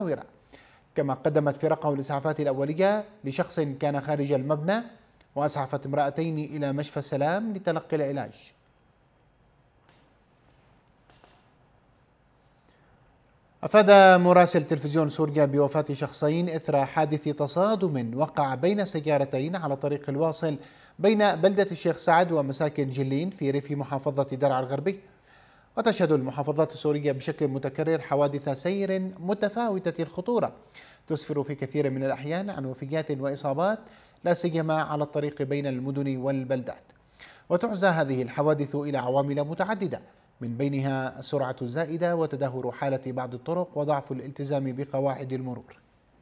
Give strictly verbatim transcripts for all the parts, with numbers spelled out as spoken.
كما قدمت فرقه الإسعافات الأولية لشخص كان خارج المبنى، وأسعفت امرأتين إلى مشفى السلام لتلقي العلاج. أفاد مراسل تلفزيون سوريا بوفاة شخصين إثر حادث تصادم وقع بين سيارتين على طريق الواصل بين بلدة الشيخ سعد ومساكن جلين في ريف محافظة درعا الغربي. وتشهد المحافظات السورية بشكل متكرر حوادث سير متفاوتة الخطورة تسفر في كثير من الأحيان عن وفيات وإصابات، لا سيما على الطريق بين المدن والبلدات. وتعزى هذه الحوادث إلى عوامل متعددة، من بينها السرعة الزائدة وتدهور حالة بعض الطرق وضعف الالتزام بقواعد المرور.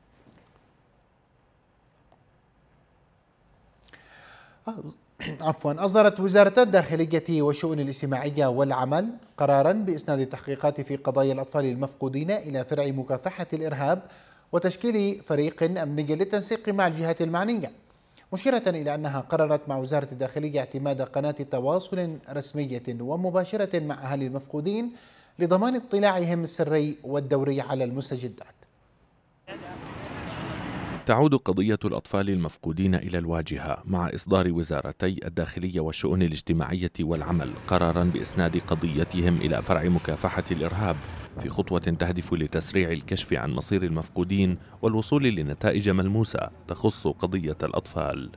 عفوا أصدرت وزارة الداخلية والشؤون الاجتماعية والعمل قرارا بإسناد التحقيقات في قضايا الأطفال المفقودين إلى فرع مكافحة الإرهاب وتشكيل فريق أمني للتنسيق مع الجهات المعنية، مشيرة إلى أنها قررت مع وزارة الداخلية اعتماد قناة تواصل رسمية ومباشرة مع أهالي المفقودين لضمان اطلاعهم السري والدوري على المستجدات. تعود قضية الأطفال المفقودين إلى الواجهة مع إصدار وزارتي الداخلية والشؤون الاجتماعية والعمل قرارا بإسناد قضيتهم إلى فرع مكافحة الإرهاب، في خطوة تهدف لتسريع الكشف عن مصير المفقودين والوصول لنتائج ملموسة تخص قضية الأطفال.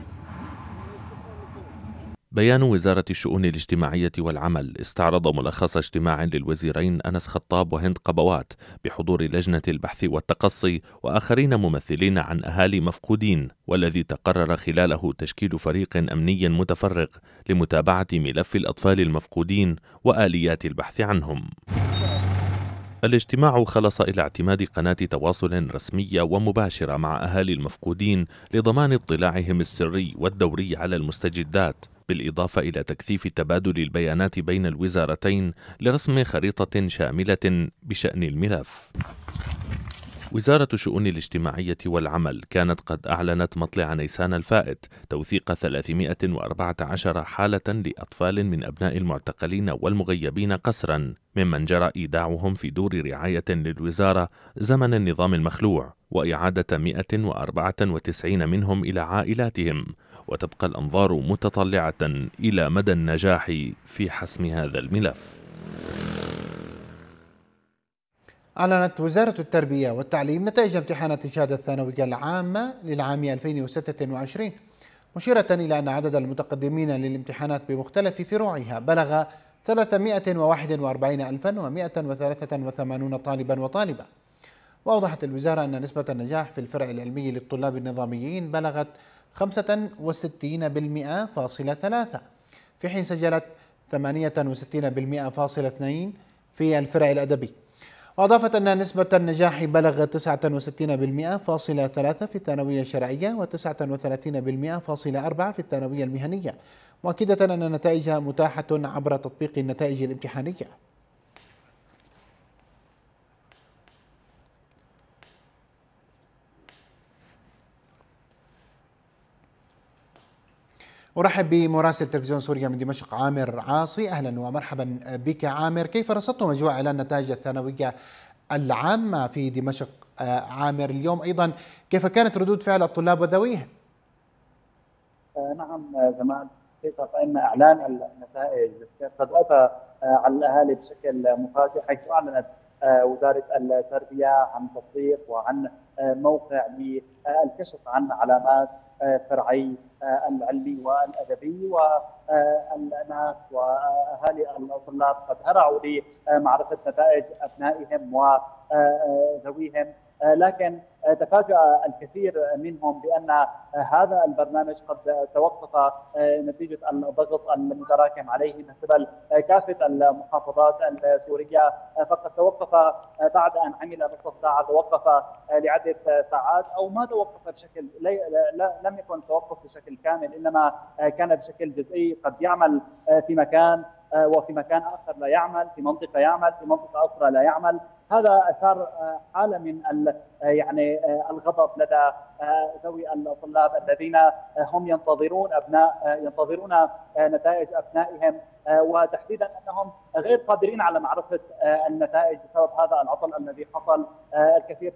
بيان وزارة الشؤون الاجتماعية والعمل استعرض ملخص اجتماع للوزيرين أنس خطاب وهند قبوات بحضور لجنة البحث والتقصي وآخرين ممثلين عن أهالي مفقودين، والذي تقرر خلاله تشكيل فريق أمني متفرغ لمتابعة ملف الأطفال المفقودين وآليات البحث عنهم. الاجتماع خلص إلى اعتماد قناة تواصل رسمية ومباشرة مع أهالي المفقودين لضمان اطلاعهم السري والدوري على المستجدات، بالإضافة إلى تكثيف تبادل البيانات بين الوزارتين لرسم خريطة شاملة بشأن الملف. وزارة الشؤون الاجتماعية والعمل كانت قد أعلنت مطلع نيسان الفائت توثيق ثلاثمائة وأربعة عشر حالة لأطفال من أبناء المعتقلين والمغيبين قسرا، ممن جرى إيداعهم في دور رعاية للوزارة زمن النظام المخلوع، وإعادة مائة وأربعة وتسعين منهم إلى عائلاتهم، وتبقى الأنظار متطلعة إلى مدى النجاح في حسم هذا الملف. أعلنت وزارة التربية والتعليم نتائج امتحانات الشهادة الثانوية العامة للعام ألفين وستة وعشرين، مشيرة إلى أن عدد المتقدمين للامتحانات بمختلف فروعها بلغ ثلاثمائة وواحد وأربعين ألفا ومائة وثلاثة وثمانين طالبا وطالبة. وأوضحت الوزارة أن نسبة النجاح في الفرع العلمي للطلاب النظاميين بلغت خمسة وستين بالمئة فاصلة ثلاثة، في حين سجلت ثمانية وستين بالمئة فاصلة اثنين في الفرع الأدبي. وأضافت أن نسبة النجاح بلغت تسعة وستين بالمئة فاصلة ثلاثة في الثانوية الشرعية وتسعة وثلاثين بالمئة فاصلة أربعة في الثانوية المهنية، مؤكدة أن النتائج متاحة عبر تطبيق النتائج الامتحانية. أرحب بمراسل تلفزيون سوريا من دمشق عامر عاصي. أهلا ومرحبا بك عامر، كيف رصدتم أجواء إعلان نتائج الثانوية العامة في دمشق عامر اليوم؟ أيضا كيف كانت ردود فعل الطلاب وذويهم؟ نعم جمال، فإن إعلان النتائج قد أتى على الأهالي بشكل مفاجئ، حيث أعلنت وزارة التربية عن تطبيق وعن موقع للكشف عن علامات فرعي العلمي والأدبي، والناس وأهالي الطلاب قد هرعوا لمعرفة نتائج أبنائهم وذويهم، لكن تفاجأ الكثير منهم بأن هذا البرنامج قد توقف نتيجة الضغط المتراكم عليه من قبل كافة المحافظات السورية، فقد توقف بعد أن عمل نصف ساعة، توقف لعدة ساعات أو ما توقف بشكل لم يكن توقف بشكل كامل، إنما كان بشكل جزئي، قد يعمل في مكان وفي مكان آخر لا يعمل، في منطقة يعمل، في منطقة أخرى لا يعمل. هذا أثار حالة من يعني الغضب لدى ذوي الطلاب الذين هم ينتظرون أبناء ينتظرون نتائج أبنائهم، وتحديدا أنهم غير قادرين على معرفة النتائج بسبب هذا العطل الذي حصل. الكثير